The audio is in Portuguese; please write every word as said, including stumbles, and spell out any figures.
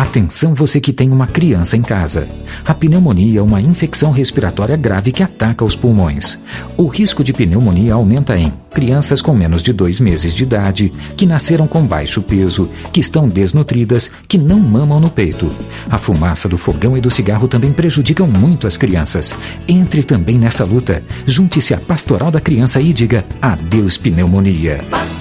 Atenção você que tem uma criança em casa. A pneumonia é uma infecção respiratória grave que ataca os pulmões. O risco de pneumonia aumenta em crianças com menos de dois meses de idade, que nasceram com baixo peso, que estão desnutridas, que não mamam no peito. A fumaça do fogão e do cigarro também prejudicam muito as crianças. Entre também nessa luta. Junte-se à Pastoral da Criança e diga adeus pneumonia.